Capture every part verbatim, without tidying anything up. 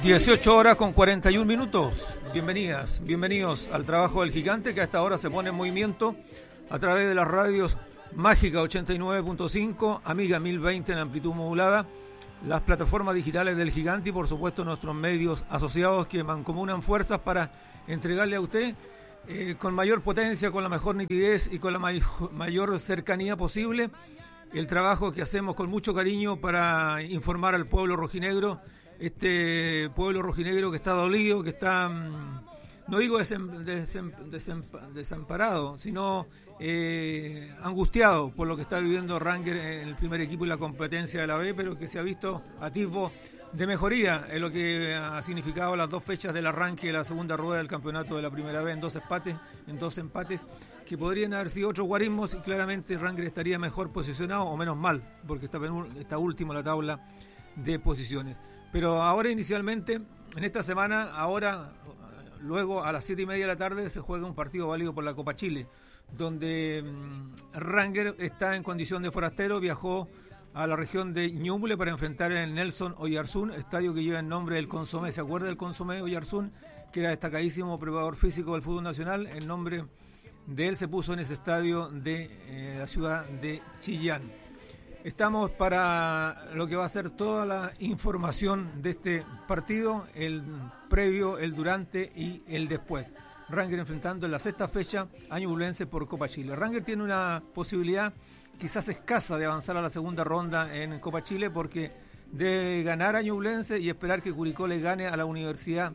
dieciocho horas con cuarenta y un minutos. Bienvenidas, bienvenidos al trabajo del gigante, que a esta hora se pone en movimiento a través de las radios Mágica ochenta y nueve punto cinco, Amiga mil veinte en amplitud modulada, las plataformas digitales del gigante y por supuesto nuestros medios asociados que mancomunan fuerzas para entregarle a usted eh, con mayor potencia, con la mejor nitidez y con la may- mayor cercanía posible el trabajo que hacemos con mucho cariño para informar al pueblo rojinegro. Este pueblo rojinegro que está dolido, que está, no digo desem, desem, desem, desamparado, sino eh, angustiado por lo que está viviendo Ranger en el primer equipo y la competencia de la B, pero que se ha visto atisbo de mejoría en lo que ha significado las dos fechas del arranque de la segunda rueda del campeonato de la primera B, en dos empates, en dos empates que podrían haber sido otros guarismos y claramente Ranger estaría mejor posicionado o menos mal, porque está, está último en la tabla de posiciones. Pero ahora inicialmente, en esta semana, ahora, luego a las siete y media de la tarde se juega un partido válido por la Copa Chile, donde mmm, Ranger está en condición de forastero, viajó a la región de Ñuble para enfrentar el Nelson Oyarzún, estadio que lleva el nombre del Consomé. ¿Se acuerda del Consomé Oyarzún, que era destacadísimo preparador físico del fútbol nacional? El nombre de él se puso en ese estadio de eh, la ciudad de Chillán. Estamos para lo que va a ser toda la información de este partido, el previo, el durante y el después. Ranger enfrentando en la sexta fecha a Ñublense por Copa Chile. Ranger tiene una posibilidad quizás escasa de avanzar a la segunda ronda en Copa Chile porque debe ganar a Ñublense y esperar que Curicó le gane a la Universidad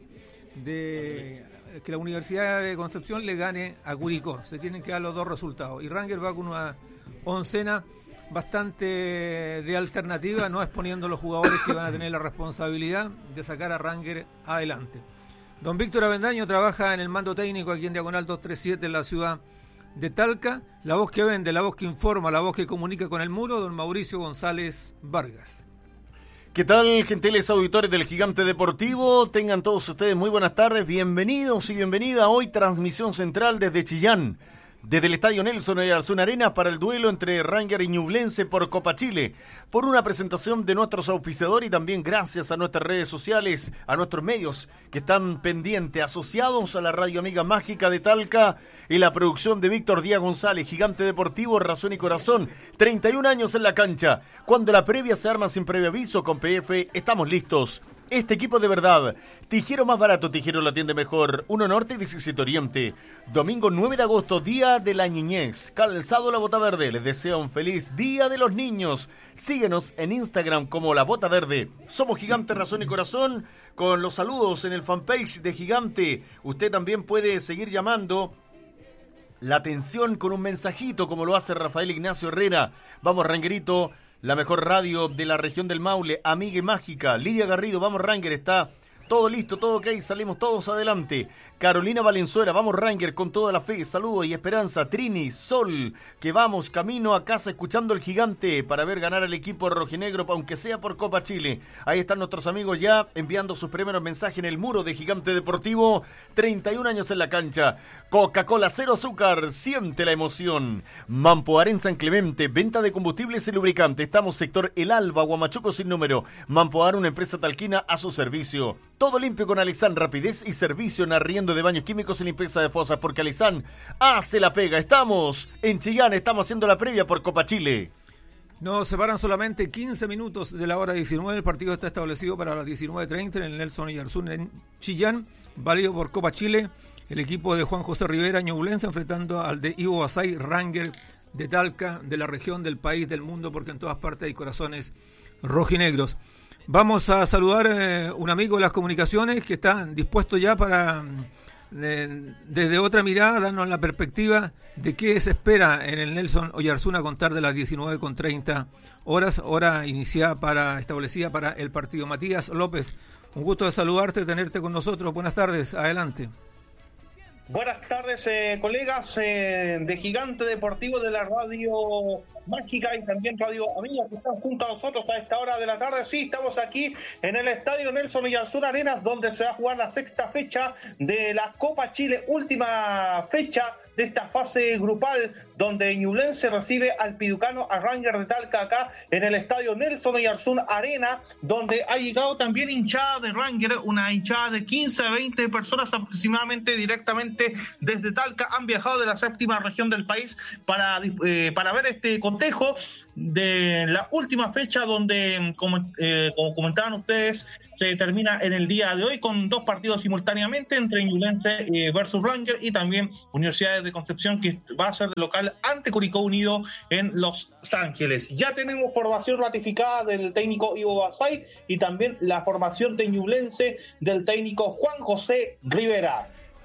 de... que la Universidad de Concepción le gane a Curicó. Se tienen que dar los dos resultados. Y Ranger va con una oncena bastante de alternativa, no exponiendo a los jugadores que van a tener la responsabilidad de sacar a Ranger adelante. Don Víctor Avendaño trabaja en el mando técnico aquí en Diagonal doscientos treinta y siete en la ciudad de Talca. La voz que vende, la voz que informa, la voz que comunica con el muro, don Mauricio González Vargas. ¿Qué tal, gentiles auditores del Gigante Deportivo? Tengan todos ustedes muy buenas tardes, bienvenidos y bienvenida. Hoy transmisión central desde Chillán, desde el Estadio Nelson Oyarzún Arenas para el duelo entre Ranger y Ñublense por Copa Chile, por una presentación de nuestros auspiciadores y también gracias a nuestras redes sociales, a nuestros medios que están pendientes, asociados a la Radio Amiga Mágica de Talca y la producción de Víctor Díaz González, Gigante Deportivo, Razón y Corazón, treinta y un años en la cancha. Cuando la previa se arma sin previo aviso, con P F estamos listos. Este equipo de verdad, Tijero más barato, Tijero la atiende mejor, uno Norte y diecisiete Oriente. Domingo nueve de agosto, Día de la Niñez. Calzado La Bota Verde, les desea un feliz Día de los Niños. Síguenos en Instagram como La Bota Verde. Somos Gigante, Razón y Corazón, con los saludos en el fanpage de Gigante. Usted también puede seguir llamando la atención con un mensajito, como lo hace Rafael Ignacio Herrera. Vamos, Rangerito. La mejor radio de la región del Maule, Amiga y Mágica. Lidia Garrido, vamos Ranger, está todo listo, todo ok, salimos todos adelante. Carolina Valenzuela, vamos Ranger con toda la fe, saludos y esperanza. Trini, Sol, que vamos camino a casa escuchando el Gigante para ver ganar al equipo rojinegro, aunque sea por Copa Chile. Ahí están nuestros amigos ya enviando sus primeros mensajes en el muro de Gigante Deportivo. treinta y un años en la cancha. Coca-Cola cero azúcar, siente la emoción. Mampoar en San Clemente, venta de combustibles y lubricantes. Estamos sector El Alba, Huamachuco sin número. Mampoar, una empresa talquina a su servicio. Todo limpio con Alizán, rapidez y servicio en arriendo de baños químicos y limpieza de fosas, porque Alizán hace la pega. Estamos en Chillán, estamos haciendo la previa por Copa Chile. Nos separan solamente quince minutos de la hora diecinueve. El partido está establecido para las diecinueve treinta en el Nelson Oyarzún en Chillán, válido por Copa Chile. El equipo de Juan José Rivera, Ñublense, enfrentando al de Ivo Basay, Ranger de Talca, de la región, del país, del mundo, porque en todas partes hay corazones rojinegros. Vamos a saludar a eh, un amigo de las comunicaciones que está dispuesto ya para, eh, desde otra mirada, darnos la perspectiva de qué se espera en el Nelson Oyarzún a contar de las diecinueve con treinta horas, hora iniciada para, establecida para el partido. Matías López, un gusto de saludarte, tenerte con nosotros. Buenas tardes, adelante. Buenas tardes, eh, colegas eh, de Gigante Deportivo de la Radio Mágica y también Radio Amiga que están junto a nosotros a esta hora de la tarde. Sí, estamos aquí en el Estadio Nelson Oyarzún Arenas, donde se va a jugar la sexta fecha de la Copa Chile, última fecha de esta fase grupal, donde Ñublense recibe al Piducano, a Rangers de Talca, acá en el Estadio Nelson Oyarzún Arena, donde ha llegado también hinchada de Rangers, una hinchada de quince a veinte personas aproximadamente directamente desde Talca. Han viajado de la séptima región del país para, eh, para ver este cotejo de la última fecha, donde, como, eh, como comentaban ustedes, se termina en el día de hoy con dos partidos simultáneamente entre Ñublense eh, versus Rangers y también Universidad de Concepción, que va a ser local ante Curicó Unido en Los Ángeles. Ya tenemos formación ratificada del técnico Ivo Basay y también la formación de Ñublense del técnico Juan José Rivera.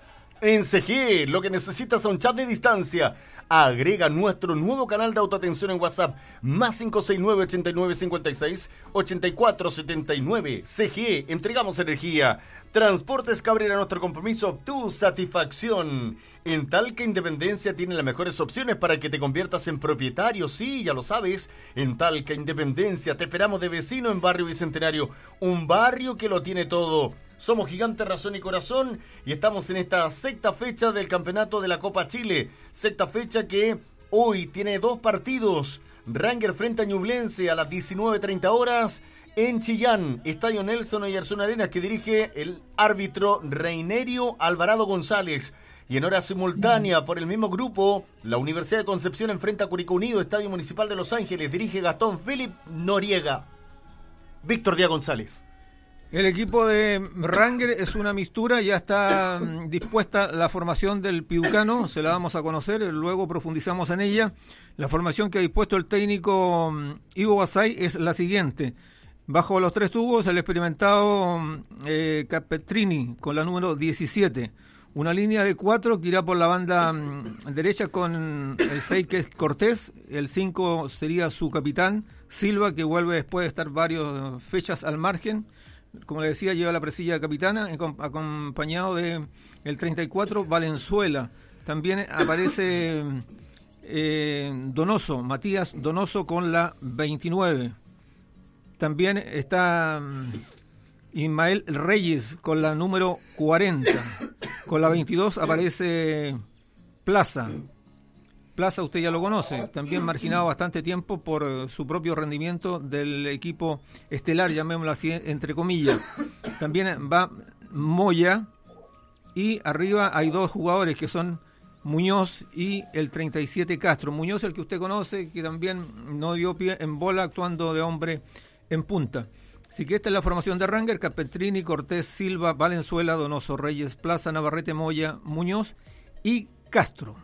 En C G, lo que necesitas es un chat de distancia. Agrega nuestro nuevo canal de autoatención en WhatsApp, más cinco seis nueve, ochenta y nueve, cincuenta y seis, ochenta y cuatro setenta y nueve. C G, entregamos energía. Transportes Cabrera, nuestro compromiso, tu satisfacción. En Talca Independencia tiene las mejores opciones para que te conviertas en propietario, sí, ya lo sabes. En Talca Independencia te esperamos de vecino en Barrio Bicentenario, un barrio que lo tiene todo. Somos Gigante Razón y Corazón y estamos en esta sexta fecha del campeonato de la Copa Chile. Sexta fecha que hoy tiene dos partidos. Rangers frente a Ñublense a las diecinueve treinta horas en Chillán. Estadio Nelson Oyarzún Arenas, que dirige el árbitro Reinerio Alvarado González. Y en hora simultánea por el mismo grupo, la Universidad de Concepción enfrenta a Curicó Unido. Estadio Municipal de Los Ángeles, dirige Gastón Philip Noriega. Víctor Díaz González. El equipo de Rangers es una mistura, ya está dispuesta la formación del Piducano, se la vamos a conocer, luego profundizamos en ella. La formación que ha dispuesto el técnico Ivo Basay es la siguiente. Bajo los tres tubos, el experimentado eh, Capetrini con la número diecisiete. Una línea de cuatro que irá por la banda derecha con el seis, que es Cortés. El cinco sería su capitán, Silva, que vuelve después de estar varias fechas al margen. Como le decía, lleva la presilla de capitana, acompañado de el treinta y cuatro, Valenzuela. También aparece eh, Donoso, Matías Donoso con la veintinueve. También está Ismael Reyes con la número cuarenta. Con la veintidós aparece Plaza. Plaza usted ya lo conoce, también marginado bastante tiempo por su propio rendimiento del equipo estelar, llamémoslo así, entre comillas. También va Moya y arriba hay dos jugadores que son Muñoz y el treinta y siete Castro. Muñoz, el que usted conoce, que también no dio pie en bola actuando de hombre en punta. Así que esta es la formación de Rangers: Capetrini, Cortés, Silva, Valenzuela, Donoso, Reyes, Plaza, Navarrete, Moya, Muñoz y Castro.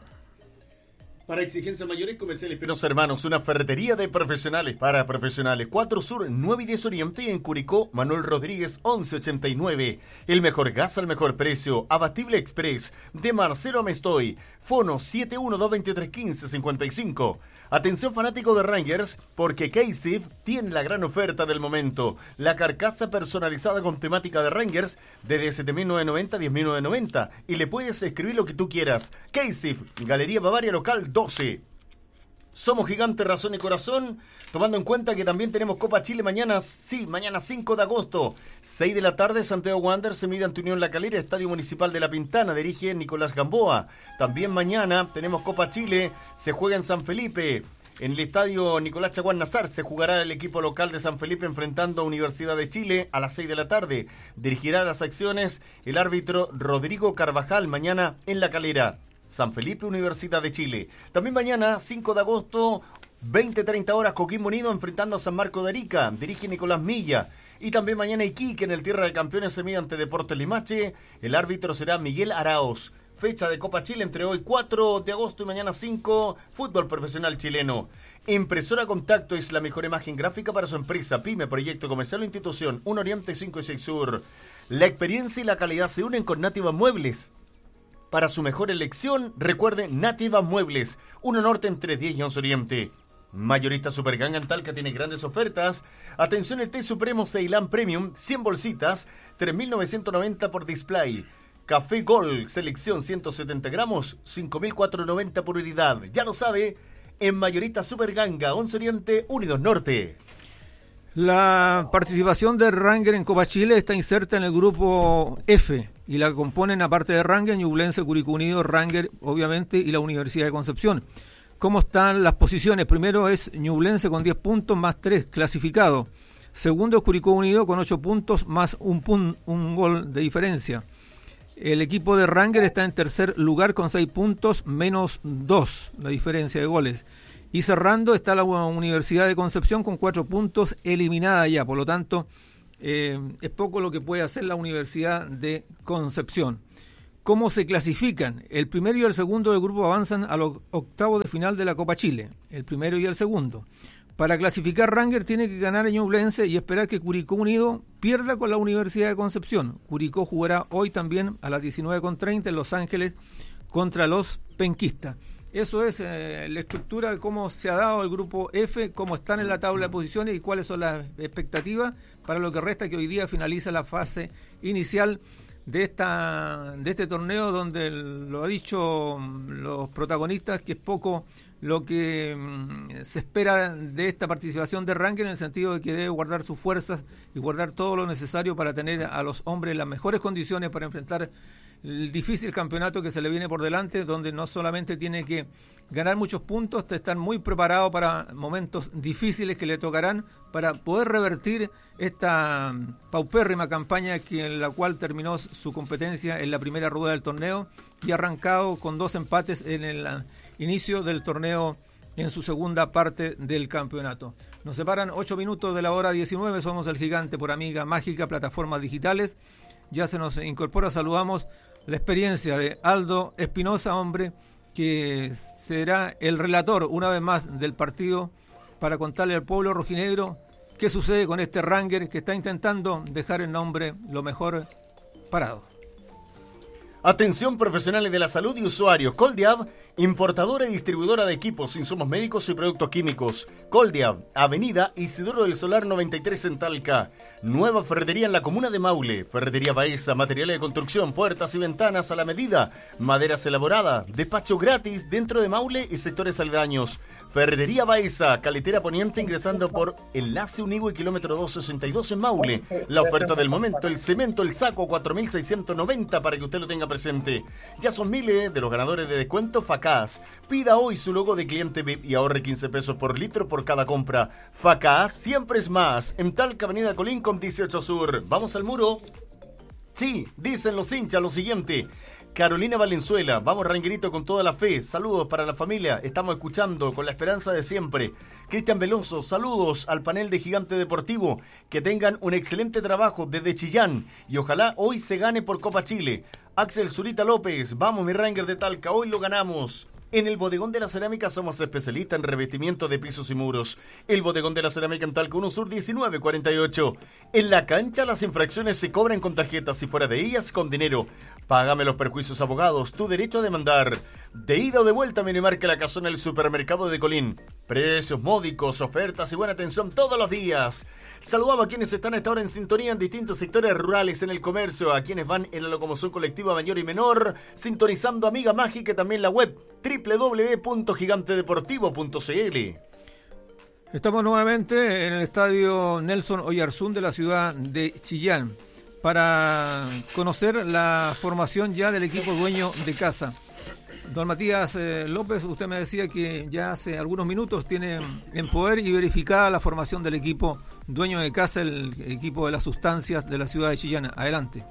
Para exigencias mayores, Comercial Espinosa Hermanos, una ferretería de profesionales para profesionales. cuatro Sur, nueve y diez Oriente, en Curicó, Manuel Rodríguez, once ochenta y nueve. El mejor gas al mejor precio. Abatible Express, de Marcelo Amestoy. Fono siete uno dos dos tres uno cinco cinco cinco. Atención fanático de Rangers, porque K-Sif tiene la gran oferta del momento. La carcasa personalizada con temática de Rangers desde siete mil novecientos noventa a diez mil novecientos noventa. Y le puedes escribir lo que tú quieras. K-Sif, Galería Bavaria Local doce. Somos Gigante Razón y Corazón, tomando en cuenta que también tenemos Copa Chile mañana, sí, mañana cinco de agosto, seis de la tarde, Santiago Wanderers se mide ante Unión La Calera, Estadio Municipal de La Pintana, dirige Nicolás Gamboa. También mañana tenemos Copa Chile, se juega en San Felipe, en el Estadio Nicolás Chaguán Nazar, se jugará el equipo local de San Felipe enfrentando a Universidad de Chile a las seis de la tarde. Dirigirá las acciones el árbitro Rodrigo Carvajal mañana en La Calera. San Felipe, Universidad de Chile. También mañana, cinco de agosto, veinte treinta horas, Coquimbo Unido enfrentando a San Marco de Arica. Dirige Nicolás Milla. Y también mañana Iquique, en el Tierra de Campeones, se mide ante Deportes Limache. El árbitro será Miguel Arauz. Fecha de Copa Chile entre hoy cuatro de agosto y mañana cinco, fútbol profesional chileno. Impresora Contacto es la mejor imagen gráfica para su empresa, pyme, proyecto comercial o institución. Un Oriente, cinco y seis Sur. La experiencia y la calidad se unen con Nativa Muebles. Para su mejor elección, recuerde Nativa Muebles, uno Norte entre diez y once Oriente. Mayorista Supergang en Talca tiene grandes ofertas. Atención, el té supremo Ceilán Premium, cien bolsitas, tres mil novecientos noventa por display. Café Gol, selección ciento setenta gramos, cinco mil cuatrocientos noventa por unidad. Ya lo sabe, en Mayorista Superganga, once Oriente, Unidos Norte. La participación de Ranger en Copa Chile está inserta en el grupo F y la componen, aparte de Ranger, Ñublense, Curicó Unido, Ranger, obviamente, y la Universidad de Concepción. ¿Cómo están las posiciones? Primero es Ñublense con diez puntos más tres, clasificado. Segundo es Curicó Unido con ocho puntos más un, pun- un gol de diferencia. El equipo de Ranger está en tercer lugar con seis puntos menos dos, la diferencia de goles. Y cerrando está la Universidad de Concepción con cuatro puntos, eliminada ya. Por lo tanto, eh, es poco lo que puede hacer la Universidad de Concepción. ¿Cómo se clasifican? El primero y el segundo del grupo avanzan a los octavos de final de la Copa Chile. El primero y el segundo. Para clasificar, Ranger tiene que ganar en Ñublense y esperar que Curicó Unido pierda con la Universidad de Concepción. Curicó jugará hoy también a las diecinueve con treinta en Los Ángeles contra los penquistas. Eso es eh, la estructura de cómo se ha dado el grupo F, cómo están en la tabla de posiciones y cuáles son las expectativas para lo que resta, que hoy día finaliza la fase inicial de esta de este torneo, donde lo ha dicho los protagonistas, que es poco lo que mm, se espera de esta participación de Ranger, en el sentido de que debe guardar sus fuerzas y guardar todo lo necesario para tener a los hombres en las mejores condiciones para enfrentar el difícil campeonato que se le viene por delante, donde no solamente tiene que ganar muchos puntos, estar muy preparado para momentos difíciles que le tocarán para poder revertir esta paupérrima campaña que en la cual terminó su competencia en la primera rueda del torneo y arrancado con dos empates en el inicio del torneo en su segunda parte del campeonato. Nos separan ocho minutos de la hora diecinueve, somos el Gigante por Amiga Mágica, plataformas digitales. Ya se nos incorpora, saludamos la experiencia de Aldo Espinosa, hombre, que será el relator una vez más del partido para contarle al pueblo rojinegro qué sucede con este Ranger que está intentando dejar el nombre lo mejor parado. Atención profesionales de la salud y usuarios. Coldiab, importadora y distribuidora de equipos, insumos médicos y productos químicos. Coldiab, Avenida Isidoro del Solar noventa y tres en Talca. Nueva ferretería en la comuna de Maule. Ferretería Baeza, materiales de construcción, puertas y ventanas a la medida. Maderas elaboradas, despacho gratis dentro de Maule y sectores aledaños. Ferretería Baeza, Caletera Poniente, ingresando por Enlace Unigüe, kilómetro doscientos sesenta y dos en Maule. La oferta del momento, el cemento, el saco, cuatro mil seiscientos noventa para que usted lo tenga presente. Ya son miles de los ganadores de descuento Facaz. Pida hoy su logo de cliente V I P y ahorre quince pesos por litro por cada compra. Facaz siempre es más. En Talca, Avenida Colín con dieciocho Sur. ¿Vamos al muro? Sí, dicen los hinchas lo siguiente. Carolina Valenzuela, vamos Ranguerito con toda la fe, saludos para la familia, estamos escuchando con la esperanza de siempre. Cristian Veloso, saludos al panel de Gigante Deportivo, que tengan un excelente trabajo desde Chillán y ojalá hoy se gane por Copa Chile. Axel Zurita López, vamos mi Ranger de Talca, hoy lo ganamos. En el Bodegón de la Cerámica somos especialistas en revestimiento de pisos y muros. El Bodegón de la Cerámica en Talca, uno Sur diecinueve cuarenta y ocho. En la cancha las infracciones se cobran con tarjetas y fuera de ellas con dinero. Págame los perjuicios abogados, tu derecho a demandar. De ida o de vuelta, Minimarca La Casona, el supermercado de Colín. Precios módicos, ofertas y buena atención todos los días. Saludamos a quienes están a esta hora en sintonía en distintos sectores rurales, en el comercio, a quienes van en la locomoción colectiva mayor y menor, sintonizando Amiga Mágica y también la web doble u doble u doble u punto gigante deportivo punto c l. Estamos nuevamente en el estadio Nelson Oyarzún de la ciudad de Chillán para conocer la formación ya del equipo dueño de casa. Don Matías eh, López, usted me decía que ya hace algunos minutos tiene en poder y verificada la formación del equipo dueño de casa, el equipo de las sustancias de la ciudad de Chillán. Adelante.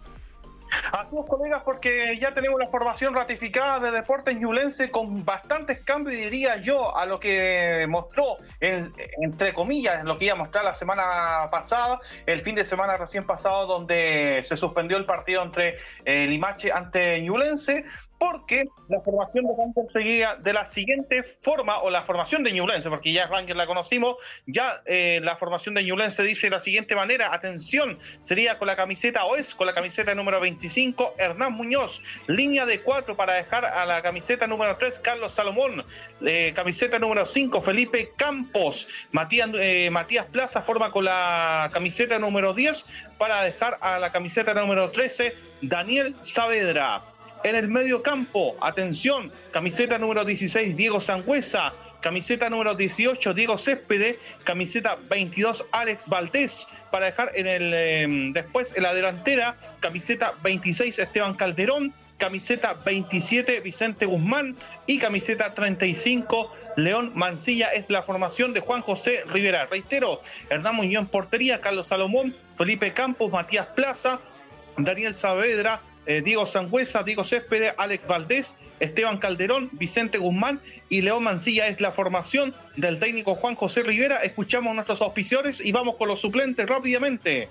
Así es, colegas, porque ya tenemos la formación ratificada de Deportes Ñublense con bastantes cambios, diría yo, a lo que mostró, en, entre comillas, lo que iba a mostrar la semana pasada, el fin de semana recién pasado, donde se suspendió el partido entre eh, Limache ante Ñublense. porque la formación de Ranger seguía de la siguiente forma, o la formación de Ñublense, porque ya Ranger la conocimos, ya eh, la formación de Ñublense dice de la siguiente manera, atención, sería con la camiseta, o es con la camiseta número veinticinco, Hernán Muñoz, línea de cuatro para dejar a la camiseta número tres, Carlos Salomón, eh, camiseta número cinco, Felipe Campos, Matías, eh, Matías Plaza forma con la camiseta número diez para dejar a la camiseta número trece, Daniel Saavedra. En el medio campo, atención, camiseta número dieciséis, Diego Sangüesa, camiseta número dieciocho, Diego Céspedes, camiseta veintidós, Alex Valdés, para dejar en el eh, después en la delantera, camiseta veintiséis, Esteban Calderón, camiseta veintisiete, Vicente Guzmán, y camiseta treinta y cinco, León Mancilla. Es la formación de Juan José Rivera. Reitero, Hernán Muñoz en portería, Carlos Salomón, Felipe Campos, Matías Plaza, Daniel Saavedra, eh, Diego Sangüesa, Diego Céspedes, Alex Valdés, Esteban Calderón, Vicente Guzmán y León Mancilla. Es la formación del técnico Juan José Rivera. Escuchamos a nuestros auspiciadores y vamos con los suplentes rápidamente.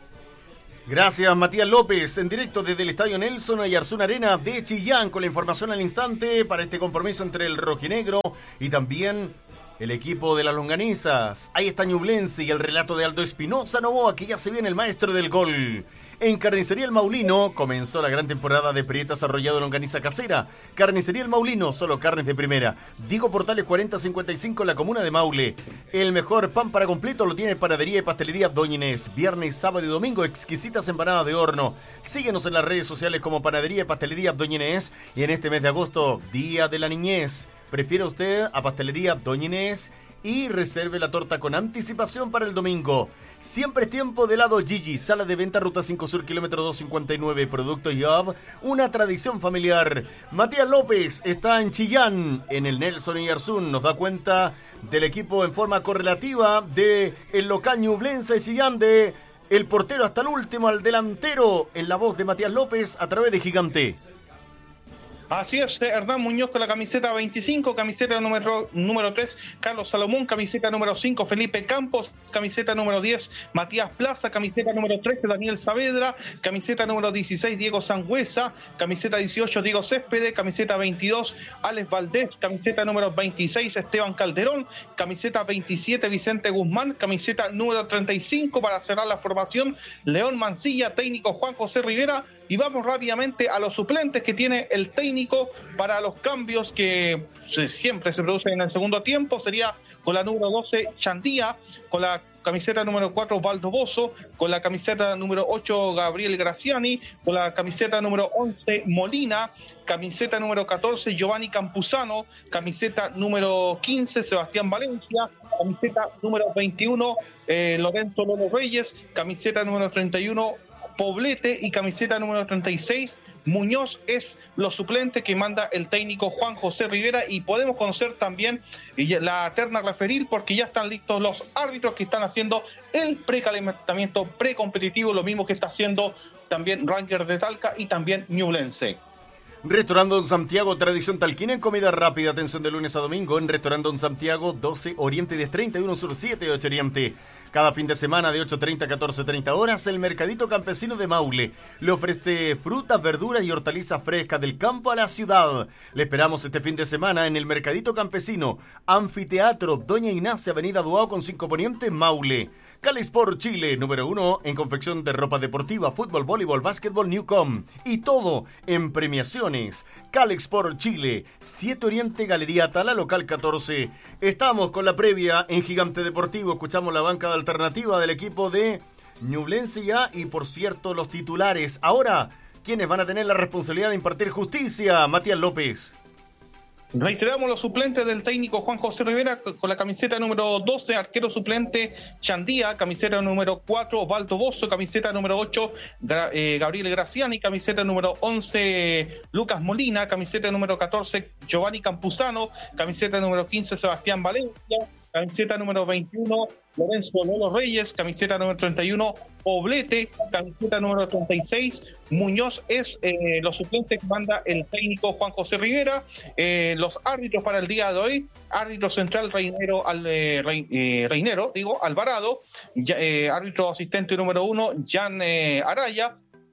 Gracias, Matías López, en directo desde el Estadio Nelson Oyarzún Arena de Chillán, con la información al instante para este compromiso entre el rojinegro y también el equipo de las longanizas. Ahí está Ñublense y el relato de Aldo Espinosa Novoa, que ya se viene el maestro del gol. En Carnicería El Maulino comenzó la gran temporada de prietas arrollado longaniza casera. Carnicería El Maulino, solo carnes de primera. Diego Portales cuarenta cincuenta y cinco, la comuna de Maule. El mejor pan para completo lo tiene Panadería y Pastelería Doña Inés. Viernes, sábado y domingo, exquisitas empanadas de horno. Síguenos en las redes sociales como Panadería y Pastelería Doña Inés. Y en este mes de agosto, Día de la Niñez, prefiere usted a Pastelería Doña Inés y reserve la torta con anticipación para el domingo. Siempre es tiempo de helado Gigi, sala de venta Ruta cinco Sur, kilómetro doscientos cincuenta y nueve, Producto Job, una tradición familiar. Matías López está en Chillán, en el Nelson Oyarzún, nos da cuenta del equipo en forma correlativa de el local Ñublense Chillán, de el portero hasta el último, al delantero, en la voz de Matías López a través de Gigante. Así es, Hernán Muñoz con la camiseta veinticinco, camiseta número, número tres, Carlos Salomón, camiseta número cinco, Felipe Campos, camiseta número diez, Matías Plaza, camiseta número trece, Daniel Saavedra, camiseta número dieciséis, Diego Sangüesa, camiseta dieciocho, Diego Céspedes, camiseta veintidós, Alex Valdés, camiseta número veintiséis, Esteban Calderón, camiseta veintisiete, Vicente Guzmán, camiseta número treinta y cinco para cerrar la formación, León Mancilla, técnico Juan José Rivera. Y vamos rápidamente a los suplentes que tiene el técnico para los cambios que se, siempre se producen en el segundo tiempo. Sería con la número doce, Chandía, con la camiseta número cuatro, Valdo Bozo, con la camiseta número ocho, Gabriel Graciani, con la camiseta número once, Molina, camiseta número catorce, Giovanni Campuzano, camiseta número quince, Sebastián Valencia, camiseta número veintiuno, eh, Lorenzo Lolo Reyes, camiseta número treinta y uno, Poblete, y camiseta número treinta y seis, Muñoz. Es los suplentes que manda el técnico Juan José Rivera. Y podemos conocer también la terna referil, porque ya están listos los árbitros que están haciendo el precalentamiento precompetitivo, lo mismo que está haciendo también Ranger de Talca y también Ñublense. Restaurante Don Santiago, tradición talquina en comida rápida, atención de lunes a domingo en Restaurante Don Santiago, doce Oriente diez treinta y uno Sur siete ocho Oriente. Cada fin de semana de ocho treinta a catorce treinta horas, el Mercadito Campesino de Maule le ofrece frutas, verduras y hortalizas frescas del campo a la ciudad. Le esperamos este fin de semana en el Mercadito Campesino, Anfiteatro Doña Ignacia, Avenida Duao con cinco Poniente, Maule. Calisport Chile, número uno en confección de ropa deportiva, fútbol, voleibol, básquetbol, Newcom. Y todo en premiaciones. Calisport Chile, siete Oriente, Galería Tala, local catorce. Estamos con la previa en Gigante Deportivo. Escuchamos la banca alternativa del equipo de Ñublense ya. Y por cierto, los titulares. Ahora, ¿quiénes van a tener la responsabilidad de impartir justicia? Matías López. Reiteramos los suplentes del técnico Juan José Rivera. Con la camiseta número doce, arquero suplente Chandía, camiseta número cuatro, Valdo Bozo, camiseta número ocho, eh, Gabriel Graciani, camiseta número once, Lucas Molina, camiseta número catorce, Giovanni Campuzano, camiseta número quince, Sebastián Valencia, camiseta número veintiuno, Lorenzo Lolo Reyes, camiseta número treinta y uno, Poblete, camiseta número treinta y seis, Muñoz. Es eh, los suplentes que manda el técnico Juan José Rivera. Eh, los árbitros para el día de hoy: árbitro central Reinero, al, eh, Rey, eh, Reinero, digo, Alvarado, ya, eh, árbitro asistente número uno, Jan eh, Araya,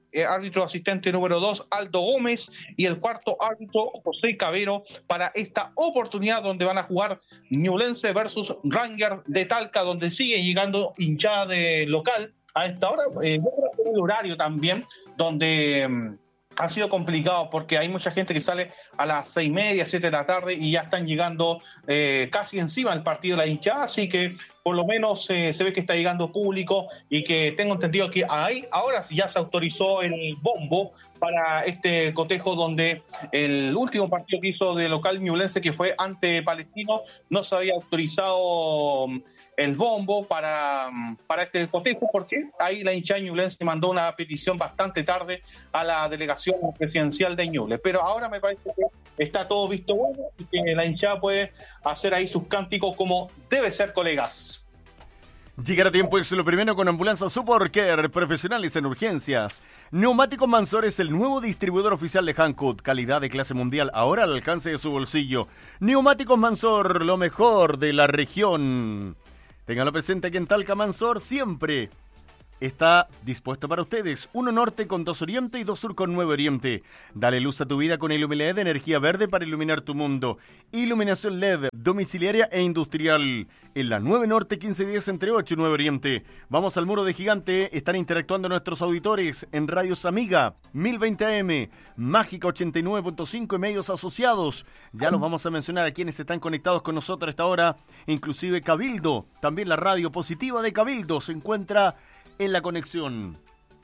eh, árbitro asistente número dos, Aldo Gómez, y el cuarto árbitro, José Cabero, para esta oportunidad donde van a jugar Ñublense versus Rangers de Talca, donde sigue llegando hinchada de local a esta hora. Eh, el horario también, donde... Eh, ha sido complicado porque hay mucha gente que sale a las seis y media, siete de la tarde y ya están llegando eh, casi encima del partido de la hinchada, así que por lo menos eh, se ve que está llegando público y que tengo entendido que ahí ahora ya se autorizó el bombo para este cotejo, donde el último partido que hizo de local Ñublense, que fue ante Palestino, no se había autorizado el bombo para, para este cotejo, porque ahí la hinchada Ñublense mandó una petición bastante tarde a la delegación presidencial de Ñuble. Pero ahora me parece que está todo visto bueno y que la hinchada puede hacer ahí sus cánticos como debe ser, colegas. Llegar a tiempo es lo primero con Ambulancia Support Care, profesionales en urgencias. Neumáticos Mansor es el nuevo distribuidor oficial de Hankook, calidad de clase mundial, ahora al alcance de su bolsillo. Neumáticos Mansor, lo mejor de la región. Ténganlo presente, aquí en Talca, Mansor siempre está dispuesto para ustedes. Uno norte con dos oriente y dos sur con nueve oriente. Dale luz a tu vida con Ilumiled, energía verde para iluminar tu mundo. Iluminación L E D, domiciliaria e industrial. En la nueve norte, quince diez entre ocho y nueve oriente. Vamos al muro de Gigante. Están interactuando nuestros auditores en Radios Amiga, mil veinte A M, Mágica ochenta y nueve punto cinco y medios asociados. Ya los vamos a mencionar a quienes están conectados con nosotros a esta hora. Inclusive Cabildo, también la radio positiva de Cabildo se encuentra en la conexión.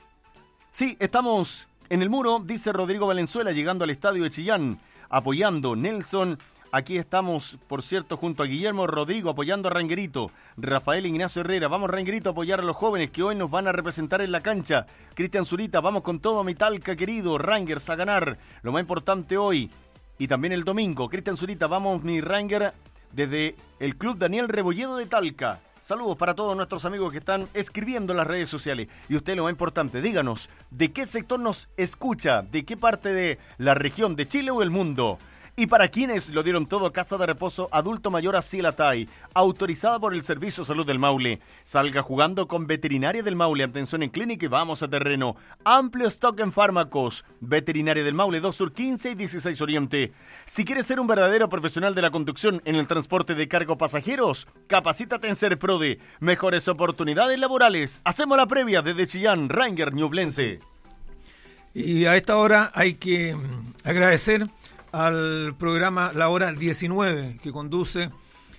Sí, estamos en el muro, dice Rodrigo Valenzuela, llegando al estadio de Chillán, apoyando Nelson. Aquí estamos, por cierto, junto a Guillermo Rodrigo, apoyando a Ranguerito. Rafael Ignacio Herrera, vamos Ranguerito a apoyar a los jóvenes que hoy nos van a representar en la cancha. Cristian Zurita, vamos con todo, mi Talca querido. Rangers a ganar, lo más importante hoy y también el domingo. Cristian Zurita, vamos mi Ranger desde el Club Daniel Rebolledo de Talca. Saludos para todos nuestros amigos que están escribiendo en las redes sociales. Y usted, lo más importante, díganos, ¿de qué sector nos escucha? ¿De qué parte de la región de Chile o el mundo? Y para quienes lo dieron todo, Casa de Reposo Adulto Mayor Asilatay, autorizada por el Servicio de Salud del Maule. Salga jugando con Veterinaria del Maule, atención en clínica y vamos a terreno. Amplio stock en fármacos. Veterinaria del Maule, dos Sur, quince y dieciséis Oriente. Si quieres ser un verdadero profesional de la conducción en el transporte de cargo pasajeros, capacítate en Serprode. Mejores oportunidades laborales. Hacemos la previa desde Chillán, Ranger Ñublense. Y a esta hora hay que agradecer al programa La Hora diecinueve, que conduce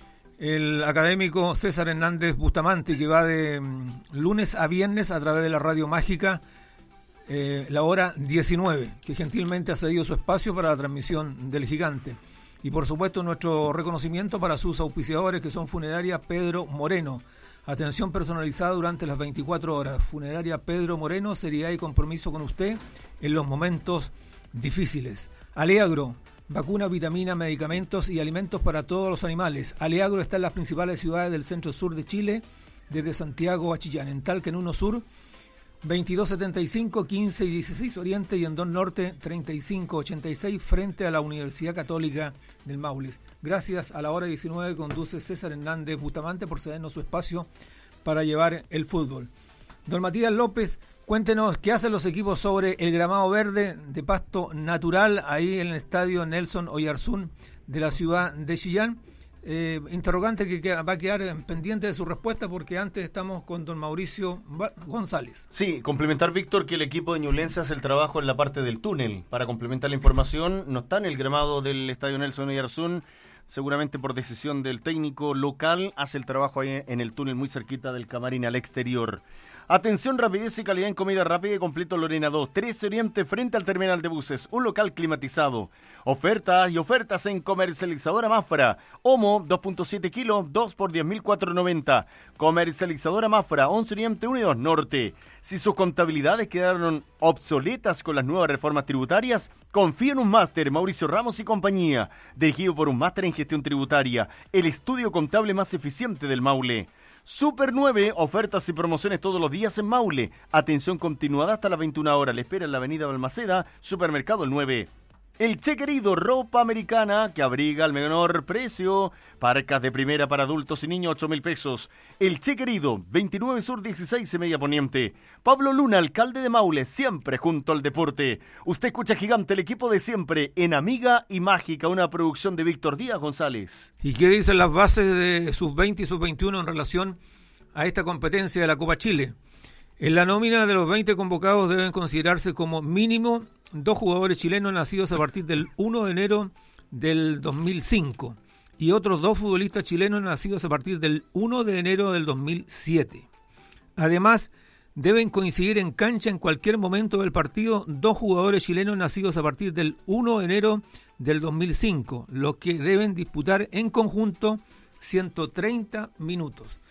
el académico César Hernández Bustamante, que va de lunes a viernes a través de la radio mágica eh, La Hora diecinueve, que gentilmente ha cedido su espacio para la transmisión del Gigante. Y por supuesto nuestro reconocimiento para sus auspiciadores, que son Funeraria Pedro Moreno. Atención personalizada durante las veinticuatro horas. Funeraria Pedro Moreno, seriedad y compromiso con usted en los momentos difíciles. Aleagro, vacuna, vitamina, medicamentos y alimentos para todos los animales. Aleagro está en las principales ciudades del centro-sur de Chile, desde Santiago a Chillán. En Talca, en uno Sur, veintidós setenta y cinco, quince y dieciséis Oriente, y en dos Norte, treinta y cinco ochenta y seis, frente a la Universidad Católica del Maule. Gracias a La Hora diecinueve, conduce César Hernández Bustamante por cedernos su espacio para llevar el fútbol. Don Matías López, cuéntenos qué hacen los equipos sobre el gramado verde de pasto natural ahí en el estadio Nelson Oyarzún de la ciudad de Chillán. Eh, interrogante que va a quedar pendiente de su respuesta, porque antes estamos con don Mauricio González. Sí, complementar, Víctor, que el equipo de Ñublense hace el trabajo en la parte del túnel. Para complementar la información, no está en el gramado del estadio Nelson Oyarzún, seguramente por decisión del técnico local, hace el trabajo ahí en el túnel muy cerquita del camarín al exterior. Atención, rapidez y calidad en comida rápida y completo Lorena dos, trece Oriente frente al terminal de buses, un local climatizado. Ofertas y ofertas en Comercializadora Mafra. Homo, dos punto siete kilos, dos por diez mil cuatrocientos noventa. Comercializadora Mafra, once Oriente, uno y dos Norte. Si sus contabilidades quedaron obsoletas con las nuevas reformas tributarias, confía en un máster, Mauricio Ramos y compañía, dirigido por un máster en gestión tributaria, el estudio contable más eficiente del Maule. Super nueve, ofertas y promociones todos los días en Maule. Atención continuada hasta las veintiuna horas. Le espera en la avenida Balmaceda, Supermercado El nueve. El Che Querido, ropa americana que abriga al menor precio. Parcas de primera para adultos y niños, ocho mil pesos. El Che Querido, veintinueve Sur dieciséis y Media Poniente. Pablo Luna, alcalde de Maule, siempre junto al deporte. Usted escucha Gigante, el equipo de siempre, en Amiga y Mágica, una producción de Víctor Díaz González. ¿Y qué dicen las bases de sub veinte y sub veintiuno en relación a esta competencia de la Copa Chile? En la nómina de los veinte convocados deben considerarse como mínimo dos jugadores chilenos nacidos a partir del primero de enero del dos mil cinco y otros dos futbolistas chilenos nacidos a partir del primero de enero del dos mil siete. Además, deben coincidir en cancha en cualquier momento del partido dos jugadores chilenos nacidos a partir del primero de enero del dos mil cinco, los que deben disputar en conjunto ciento treinta minutos.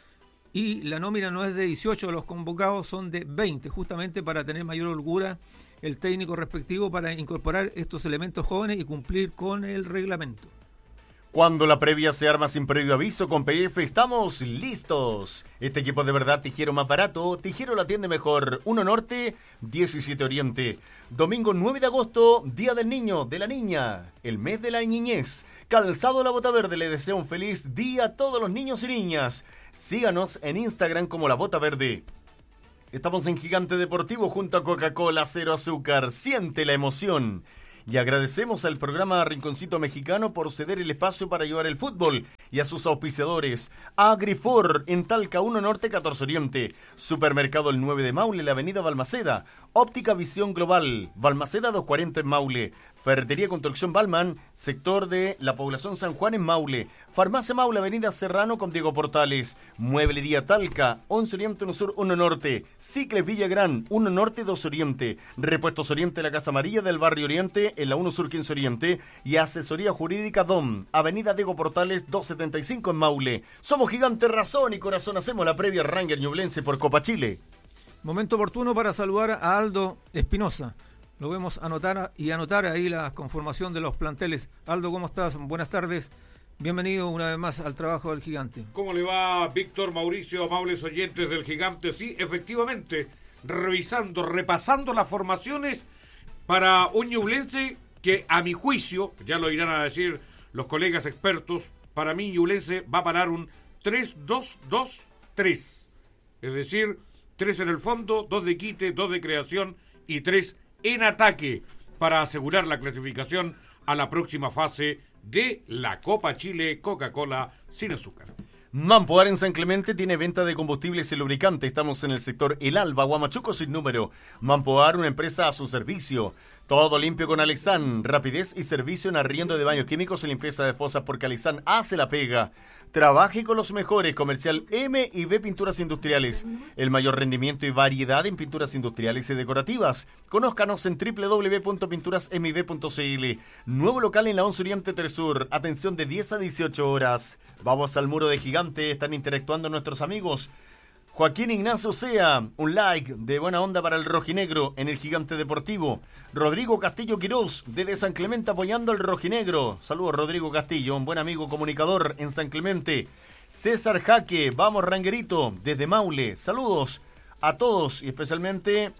Y la nómina no es de dieciocho, los convocados son de veinte, justamente para tener mayor holgura el técnico respectivo para incorporar estos elementos jóvenes y cumplir con el reglamento. Cuando la previa se arma sin previo aviso, con P F estamos listos. Este equipo de verdad, Tijero más barato, Tijero la atiende mejor. uno Norte, diecisiete Oriente. Domingo nueve de agosto, Día del Niño, de la Niña, el mes de la niñez. Calzado La Bota Verde le desea un feliz día a todos los niños y niñas. Síganos en Instagram como La Bota Verde. Estamos en Gigante Deportivo junto a Coca-Cola Cero Azúcar. Siente la emoción. Y agradecemos al programa Rinconcito Mexicano por ceder el espacio para llevar el fútbol y a sus auspiciadores. Agrifor en Talca uno Norte catorce Oriente. Supermercado El nueve de Maule, la avenida Balmaceda. Óptica Visión Global, Balmaceda doscientos cuarenta en Maule. Ferretería Construcción Balman, sector de la población San Juan en Maule. Farmacia Maule, avenida Serrano con Diego Portales. Mueblería Talca, once Oriente, uno Sur, uno Norte. Cicles Villagrán, uno Norte, dos Oriente. Repuestos Oriente, la Casa Amarilla del Barrio Oriente, en la uno Sur, quince Oriente. Y Asesoría Jurídica D O M, avenida Diego Portales, doscientos setenta y cinco en Maule. Somos Gigante, razón y corazón. Hacemos la previa Ranger Ñublense por Copa Chile. Momento oportuno para saludar a Aldo Espinosa. Lo vemos anotar y anotar ahí la conformación de los planteles. Aldo, ¿cómo estás? Buenas tardes. Bienvenido una vez más al trabajo del Gigante. ¿Cómo le va, Víctor, Mauricio, amables oyentes del Gigante? Sí, efectivamente, revisando, repasando las formaciones para un Ñublense que, a mi juicio, ya lo irán a decir los colegas expertos, para mí Ñublense va a parar un tres dos dos tres. Es decir, tres en el fondo, dos de quite, dos de creación y tres en ataque para asegurar la clasificación a la próxima fase de la Copa Chile Coca-Cola sin azúcar. Mampoar en San Clemente tiene venta de combustibles y lubricante. Estamos en el sector El Alba, Huamachuco sin número. Mampoar, una empresa a su servicio. Todo limpio con Alexan. Rapidez y servicio en arriendo de baños químicos y limpieza de fosas porque Alexan hace la pega. Trabaje con los mejores. Comercial M y B Pinturas Industriales. El mayor rendimiento y variedad en pinturas industriales y decorativas. Conózcanos en doble u doble u doble u punto pinturas m i b punto c l. Nuevo local en la once Oriente Tresur. Atención de diez a dieciocho horas. Vamos al muro de Gigante. Están interactuando nuestros amigos. Joaquín Ignacio Sea, un like de buena onda para el rojinegro en el Gigante Deportivo. Rodrigo Castillo Quirós, desde San Clemente apoyando al rojinegro. Saludos, Rodrigo Castillo, un buen amigo comunicador en San Clemente. César Jaque, vamos Ranguerito, desde Maule. Saludos a todos y especialmente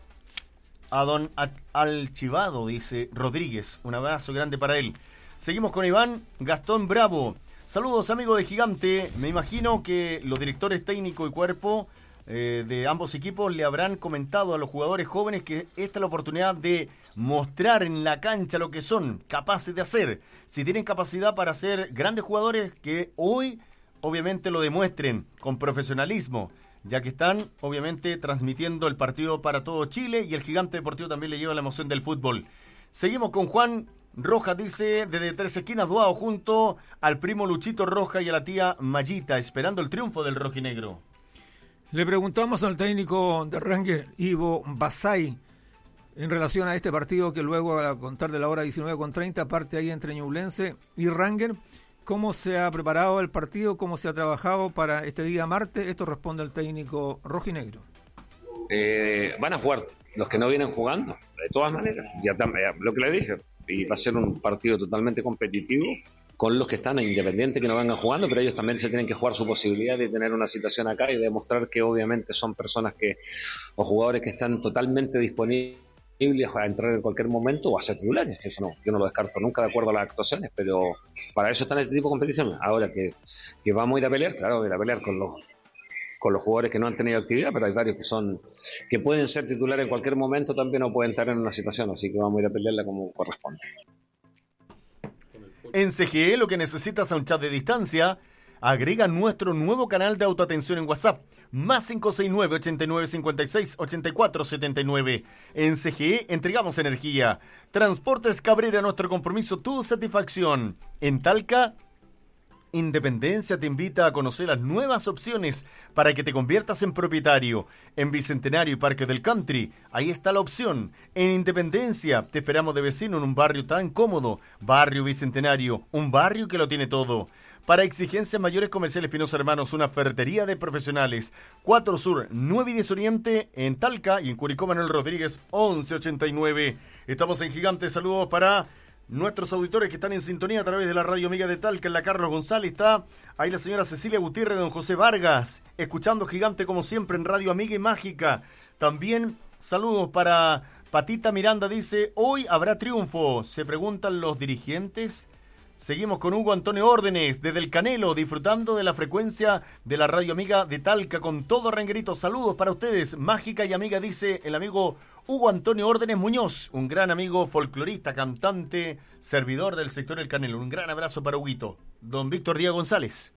a don Alchivado, dice Rodríguez. Un abrazo grande para él. Seguimos con Iván Gastón Bravo. Saludos, amigos de Gigante. Me imagino que los directores técnico y cuerpo eh, de ambos equipos le habrán comentado a los jugadores jóvenes que esta es la oportunidad de mostrar en la cancha lo que son capaces de hacer. Si tienen capacidad para ser grandes jugadores, que hoy obviamente lo demuestren con profesionalismo, ya que están obviamente transmitiendo el partido para todo Chile y el Gigante Deportivo también le lleva la emoción del fútbol. Seguimos con Juan Rojas, dice, desde Tres Esquinas Duao, junto al primo Luchito Roja y a la tía Mayita, esperando el triunfo del rojinegro. Le preguntamos al técnico de Ranger, Ivo Basay, en relación a este partido que luego, a contar de la hora diecinueve con treinta, parte ahí entre Ñublense y Ranger. ¿Cómo se ha preparado el partido? ¿Cómo se ha trabajado para este día martes? Esto responde el técnico rojinegro. Eh, van a jugar los que no vienen jugando, de todas maneras. Ya, ya lo que le dije, y va a ser un partido totalmente competitivo con los que están, independientes que no vengan jugando, pero ellos también se tienen que jugar su posibilidad de tener una situación acá y demostrar que obviamente son personas que, o jugadores que están totalmente disponibles a entrar en cualquier momento o a ser titulares. Eso no, yo no lo descarto nunca de acuerdo a las actuaciones, pero para eso están este tipo de competiciones. Ahora que, que vamos a ir a pelear, claro, ir a pelear con los con los jugadores que no han tenido actividad, pero hay varios que son que pueden ser titulares en cualquier momento también o pueden estar en una situación, así que vamos a ir a pelearla como corresponde. En C G E lo que necesitas es un chat de distancia. Agrega nuestro nuevo canal de autoatención en WhatsApp, más cinco seis nueve, ochenta y nueve cincuenta y seis, ochenta y cuatro setenta y nueve. En C G E entregamos energía. Transportes Cabrera, nuestro compromiso, tu satisfacción. En Talca, Independencia te invita a conocer las nuevas opciones para que te conviertas en propietario. En Bicentenario y Parque del Country, ahí está la opción. En Independencia te esperamos de vecino en un barrio tan cómodo. Barrio Bicentenario, un barrio que lo tiene todo. Para exigencias mayores, Comercial Espinosa Hermanos, una ferretería de profesionales. cuatro Sur, nueve y diez Oriente, en Talca, y en Curicó, Manuel Rodríguez, once ochenta y nueve. Estamos en Gigante. Saludos para nuestros auditores que están en sintonía a través de la Radio Amiga de Talca. En la Carlos González está ahí la señora Cecilia Gutiérrez, don José Vargas, escuchando Gigante como siempre en Radio Amiga y Mágica. También saludos para Patita Miranda, dice, hoy habrá triunfo, se preguntan los dirigentes. Seguimos con Hugo Antonio Órdenes, desde el Canelo, disfrutando de la frecuencia de la Radio Amiga de Talca, con todo Ranguerito. Saludos para ustedes, Mágica y Amiga, dice el amigo Hugo Antonio Órdenes Muñoz, un gran amigo folclorista, cantante, servidor del sector El Canelo. Un gran abrazo para Huguito. Don Víctor Díaz González.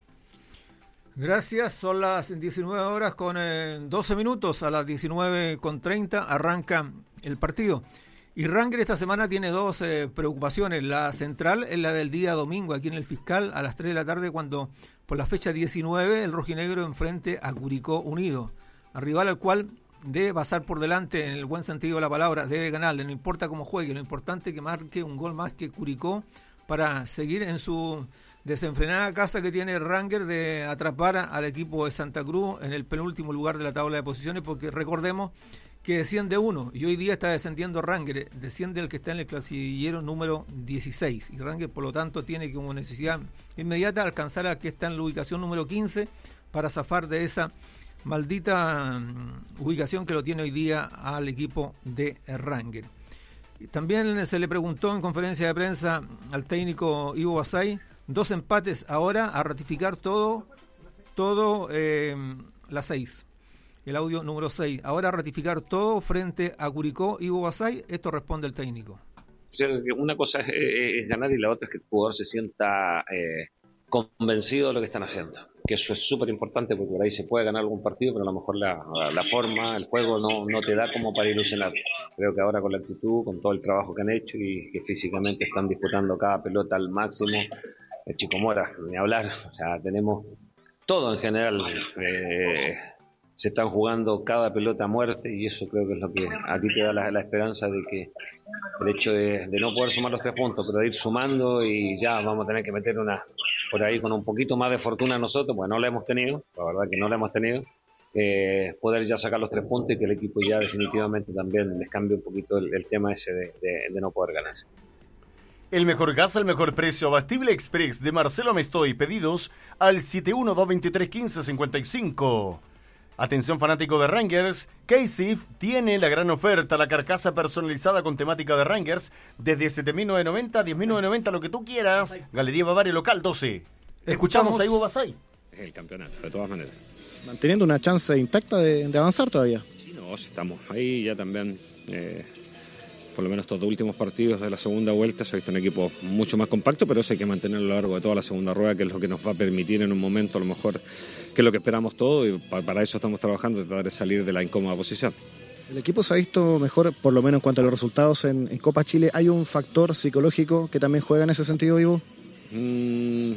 Gracias, son las diecinueve horas con eh, doce minutos, a las diecinueve con treinta arranca el partido. Y Ranger esta semana tiene dos eh, preocupaciones. La central es la del día domingo, aquí en el Fiscal, a las tres de la tarde, cuando por la fecha diecinueve el rojinegro enfrente a Curicó Unido, a rival al cual debe pasar por delante en el buen sentido de la palabra, debe ganarle, no importa cómo juegue, lo importante es que marque un gol más que Curicó para seguir en su desenfrenada casa que tiene Ranger de atrapar al equipo de Santa Cruz en el penúltimo lugar de la tabla de posiciones, porque recordemos que desciende uno y hoy día está descendiendo Ranger, desciende el que está en el clasillero número dieciséis, y Ranger por lo tanto tiene como necesidad inmediata alcanzar al que está en la ubicación número quince para zafar de esa maldita um, ubicación que lo tiene hoy día al equipo de Ranger. También se le preguntó en conferencia de prensa al técnico Ivo Basay, dos empates ahora a ratificar todo, todo eh, las seis. El audio número seis. Ahora a ratificar todo frente a Curicó, Ivo Basay. Esto responde el técnico. Una cosa es, es ganar y la otra es que el jugador se sienta eh, convencido de lo que están haciendo. Que eso es súper importante, porque por ahí se puede ganar algún partido, pero a lo mejor la, la, la forma, el juego no, no te da como para ilusionar. Creo que ahora con la actitud, con todo el trabajo que han hecho y que físicamente están disputando cada pelota al máximo, el Chico Mora, ni hablar, o sea, tenemos todo en general. Eh, se están jugando cada pelota a muerte y eso creo que es lo que a ti te da la, la esperanza de que el hecho de, de no poder sumar los tres puntos, pero de ir sumando y ya vamos a tener que meter una por ahí con un poquito más de fortuna nosotros, pues no la hemos tenido, la verdad que no la hemos tenido, eh, poder ya sacar los tres puntos y que el equipo ya definitivamente también les cambie un poquito el, el tema ese de, de, de no poder ganarse. El mejor gas al mejor precio, Abastible Express de Marcelo Mestoy, pedidos al siete uno dos dos tres uno cinco cinco cinco. Atención fanático de Rangers, K-Sif tiene la gran oferta, la carcasa personalizada con temática de Rangers, desde siete mil novecientos noventa, diez mil novecientos noventa, lo que tú quieras. Galería Bavaria Local doce. Escuchamos a Ivo Basay. Es el campeonato, de todas maneras. Manteniendo una chance intacta de, de avanzar todavía. Sí, no, estamos ahí ya también. Eh, por lo menos estos dos últimos partidos de la segunda vuelta se ha visto un equipo mucho más compacto, pero eso hay que mantenerlo a lo largo de toda la segunda rueda, que es lo que nos va a permitir en un momento a lo mejor que es lo que esperamos todo, y para eso estamos trabajando, tratar de salir de la incómoda posición. El equipo se ha visto mejor, por lo menos en cuanto a los resultados en, en Copa Chile. ¿Hay un factor psicológico que también juega en ese sentido, Ivo? Mm,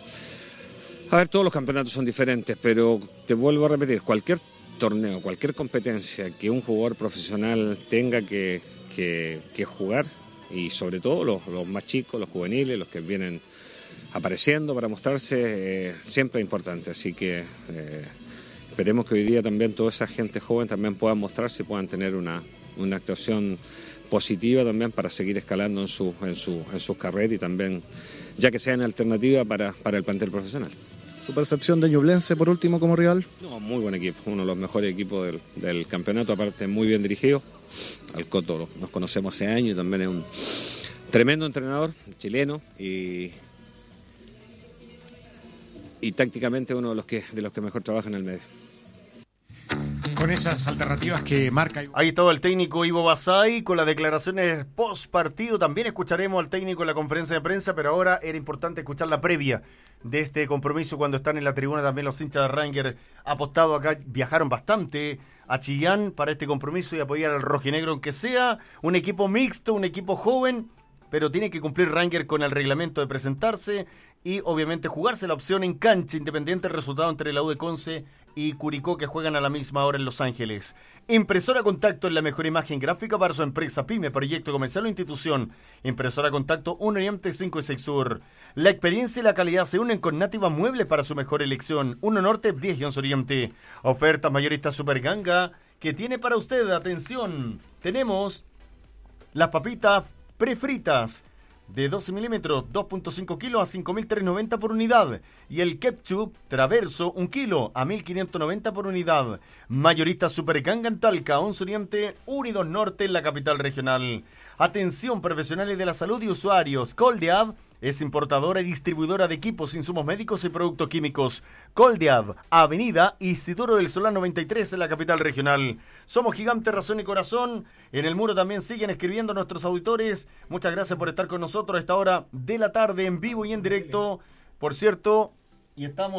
a ver, todos los campeonatos son diferentes, pero te vuelvo a repetir, cualquier torneo, cualquier competencia que un jugador profesional tenga que, que, que jugar, y sobre todo los, los más chicos, los juveniles, los que vienen apareciendo para mostrarse, eh, siempre es importante, así que eh, esperemos que hoy día también toda esa gente joven también puedan mostrarse y puedan tener una, una actuación positiva también para seguir escalando en, su, en, su, en sus carreras y también ya que sean alternativa para, para el plantel profesional. tu percepción de Ñublense por último como rival. No, muy buen equipo, uno de los mejores equipos del, del campeonato, aparte muy bien dirigido. Al Coto nos conocemos hace años, también es un tremendo entrenador, chileno, y, y tácticamente uno de los que de los que mejor trabaja en el medio. Con esas alternativas que marca. Ahí estaba el técnico Ivo Basay con las declaraciones post partido. También escucharemos al técnico en la conferencia de prensa, pero ahora era importante escuchar la previa de este compromiso cuando están en la tribuna también los hinchas de Rangers apostados acá. Viajaron bastante a Chillán para este compromiso y apoyar al rojinegro, aunque sea un equipo mixto, un equipo joven, pero tiene que cumplir Rangers con el reglamento de presentarse y obviamente jugarse la opción en cancha, independiente del resultado entre la U de Conce y Curicó, que juegan a la misma hora en Los Ángeles. Impresora Contacto es la mejor imagen gráfica para su empresa, pyme, proyecto comercial o institución. Impresora Contacto uno Oriente cinco y seis Sur. La experiencia y la calidad se unen con Nativa Muebles para su mejor elección. uno Norte, diez y once Oriente. Ofertas mayoristas Super Ganga que tiene para usted, atención, tenemos las papitas prefritas de doce milímetros, dos punto cinco kilos a cinco mil trescientos noventa por unidad. Y el ketchup Traverso, un kilo a mil quinientos noventa por unidad. Mayorista Super Ganga en Talca, once Oriente, Unidos Norte en la capital regional. Atención, profesionales de la salud y usuarios. Coldeab es importadora y distribuidora de equipos, insumos médicos y productos químicos. Coldeab, Avenida Isidoro del Solar noventa y tres en la capital regional. Somos Gigante, Razón y Corazón. En el muro también siguen escribiendo nuestros auditores. Muchas gracias por estar con nosotros a esta hora de la tarde en vivo y en directo. Por cierto, y estamos